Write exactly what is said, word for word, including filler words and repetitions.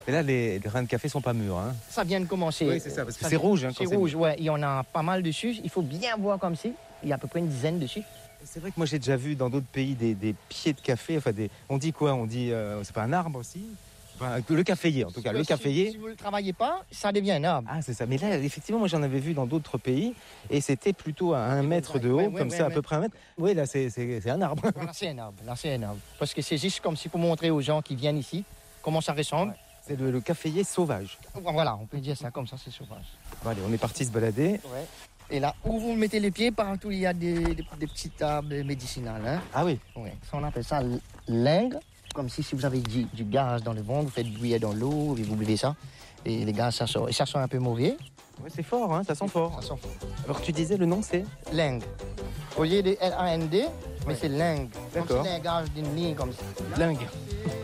Et là, les, les grains de café sont pas mûrs. Hein. Ça vient de commencer. Oui, c'est ça, parce que c'est rouge. Hein, c'est rouge, ouais. Il y en a pas mal dessus. Il faut bien voir comme si. Il y a à peu près une dizaine dessus. C'est vrai que moi, j'ai déjà vu dans d'autres pays des, des pieds de café. Enfin, des, on dit quoi? On dit, euh, c'est pas un arbre aussi? Enfin, le caféier, en tout cas. Le si, caféier. Si vous ne le travaillez pas, ça devient un arbre. Ah, c'est ça. Mais là, effectivement, moi, j'en avais vu dans d'autres pays. Et c'était plutôt à un mètre de haut, ouais, comme ouais, ça, ouais, à peu près un mètre. Oui, là, c'est, c'est, c'est un arbre. Là, c'est un arbre. Là, c'est un arbre. Parce que c'est juste comme si pour montrer aux gens qui viennent ici comment ça ressemble. Ouais. C'est le, le caféier sauvage. Voilà, on peut dire ça comme ça, c'est sauvage. Bon, allez, on est parti se balader. Ouais. Et là, où vous mettez les pieds, partout, il y a des, des, des petites arbres médicinales. Hein. Ah oui. Ouais. Ça, on appelle ça l'ingre. Comme si, si vous avez du, du gaz dans le ventre, vous faites bouillir dans l'eau, et vous buvez ça. Et les gaz, ça sort. Et ça sent un peu mauvais. Ouais, c'est fort, hein, ça sent fort. Ça sent fort. Alors, tu disais, le nom, c'est l'ingre. Au lieu de L A N D, mais ouais. c'est l'ingre. D'accord. Comme si l'ingage d'une ligne comme ça. Lingue.